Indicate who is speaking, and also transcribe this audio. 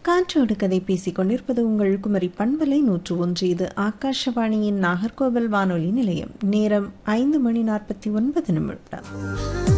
Speaker 1: காற்றோடு கதை பேசிக் கொண்டிருப்பது உங்கள் குமரி பண்பலை 101. இது ஆகாஷவாணியின் நாகர்கோவில் வானொலி நிலையம். நேரம் 5:49.